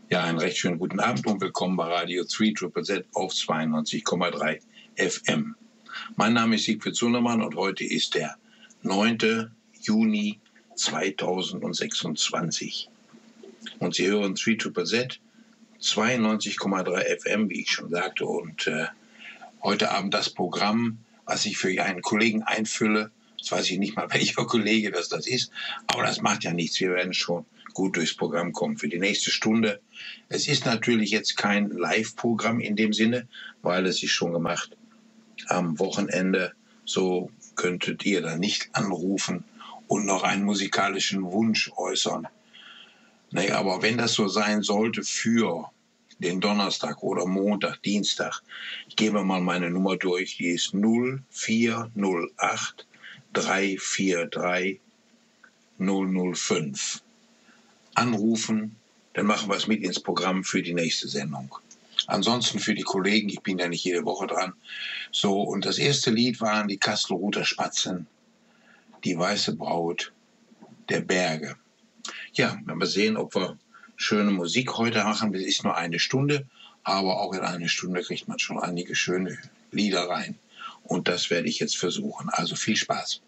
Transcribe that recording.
Ja, einen recht schönen guten Abend und willkommen bei Radio 3 Triple Z auf 92,3 FM. Mein Name ist Siegfried Sundermann und heute ist der 9. Juni 2026. Und Sie hören 3 Triple Z, 92,3 FM, wie ich schon sagte. Und heute Abend das Programm, was ich für einen Kollegen einfülle. Jetzt weiß ich nicht mal, welcher Kollege das ist, aber das macht ja nichts. Wir werden schon gut durchs Programm kommen für die nächste Stunde. Es ist natürlich jetzt kein Live-Programm in dem Sinne, weil es ist schon gemacht am Wochenende. So könntet ihr dann nicht anrufen und noch einen musikalischen Wunsch äußern. Nee, aber wenn das so sein sollte für den Donnerstag oder Montag, Dienstag, ich gebe mal meine Nummer durch, die ist 0408 343 005. Anrufen, dann machen wir es mit ins Programm für die nächste Sendung. Ansonsten für die Kollegen, ich bin ja nicht jede Woche dran. So, und das erste Lied waren die Kastelruther Spatzen, die weiße Braut der Berge. Ja, werden wir sehen, ob wir schöne Musik heute machen. Es ist nur eine Stunde, aber auch in eine Stunde kriegt man schon einige schöne Lieder rein. Und das werde ich jetzt versuchen. Also viel Spaß.